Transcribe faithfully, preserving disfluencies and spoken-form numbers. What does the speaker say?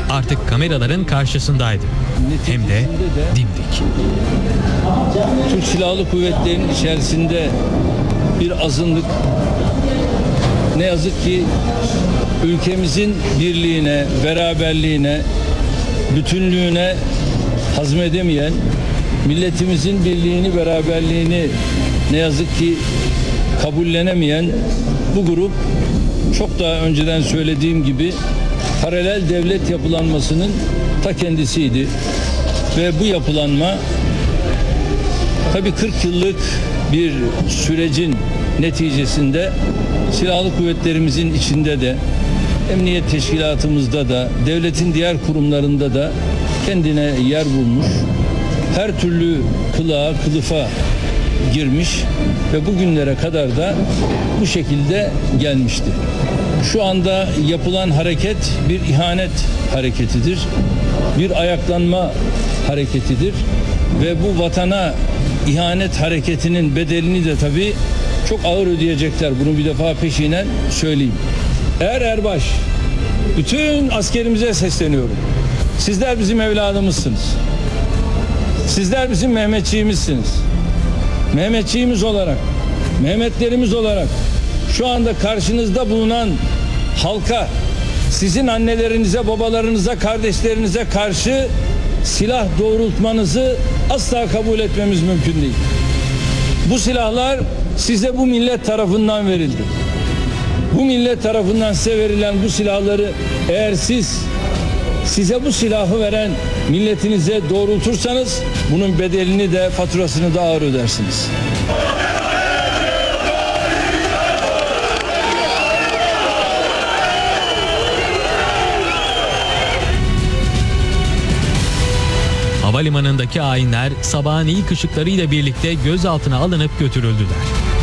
artık kameraların karşısındaydı. Hem de dimdik. Türk Silahlı Kuvvetleri'nin içerisinde bir azınlık ne yazık ki ülkemizin birliğine, beraberliğine, bütünlüğüne hazmedemeyen, milletimizin birliğini, beraberliğini ne yazık ki kabullenemeyen bu grup, çok daha önceden söylediğim gibi paralel devlet yapılanmasının ta kendisiydi. Ve bu yapılanma tabii kırk yıllık bir sürecin neticesinde silahlı kuvvetlerimizin içinde de, emniyet teşkilatımızda da, devletin diğer kurumlarında da kendine yer bulmuş, her türlü kılığa, kılıfa girmiş ve bugünlere kadar da bu şekilde gelmişti. Şu anda yapılan hareket bir ihanet hareketidir, bir ayaklanma hareketidir ve bu vatana ihanet hareketinin bedelini de tabii çok ağır ödeyecekler. Bunu bir defa peşinen söyleyeyim. Er Erbaş, bütün askerimize sesleniyorum. Sizler bizim evladımızsınız. Sizler bizim Mehmetçiğimizsiniz. Mehmetçiğimiz olarak, Mehmetlerimiz olarak şu anda karşınızda bulunan halka, sizin annelerinize, babalarınıza, kardeşlerinize karşı silah doğrultmanızı asla kabul etmemiz mümkün değil. Bu silahlar size bu millet tarafından verildi. Bu millet tarafından size verilen bu silahları eğer siz size bu silahı veren milletinize doğrultursanız bunun bedelini de, faturasını da ağır ödersiniz. Havalimanındaki hainler sabahın ilk ışıklarıyla birlikte gözaltına alınıp götürüldüler.